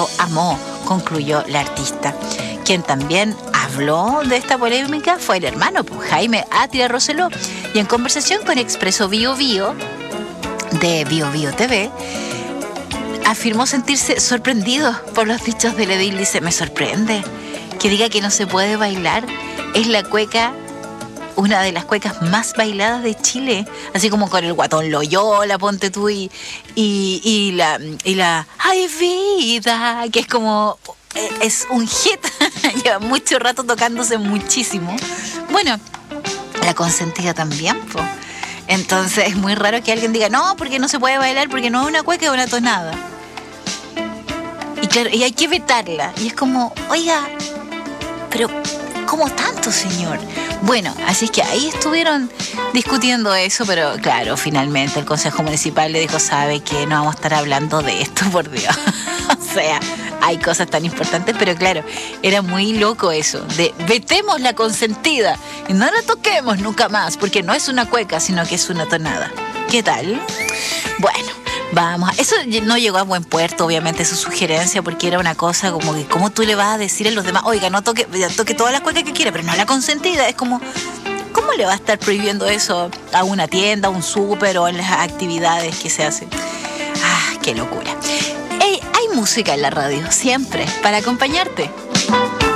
supuesto, amó, concluyó la artista. Quien también habló de esta polémica fue el hermano, pues, Jaime Atria Rosselló, y en conversación con Expreso Bio Bio de Bio Bio TV, afirmó sentirse sorprendido por los dichos del edil. Dice: me sorprende que diga que no se puede bailar. Es la cueca, una de las cuecas más bailadas de Chile, así como con el Guatón Loyola, ponte tú, y la Ay Vida, que es como, es un hit, lleva mucho rato tocándose muchísimo. Bueno, La Consentida también, po. Entonces es muy raro que alguien diga no, porque no se puede bailar, porque no es una cueca, es una tonada. Y claro, y hay que vetarla, y es como, oiga, pero ¿cómo tanto, señor? Bueno, así es que ahí estuvieron discutiendo eso, pero claro, finalmente el Consejo Municipal le dijo: ¿sabe qué? No vamos a estar hablando de esto, por Dios. O sea, hay cosas tan importantes, pero claro, era muy loco eso, de vetemos La Consentida y no la toquemos nunca más, porque no es una cueca, sino que es una tonada. ¿Qué tal? Bueno, vamos, eso no llegó a buen puerto, obviamente, su sugerencia, porque era una cosa como que, ¿cómo tú le vas a decir a los demás, oiga, no toque todas las cuecas que quiera, pero no La Consentida? Es como, ¿cómo le va a estar prohibiendo eso a una tienda, a un súper o en las actividades que se hacen? ¡Ah, qué locura! Hay música en la radio, siempre, para acompañarte.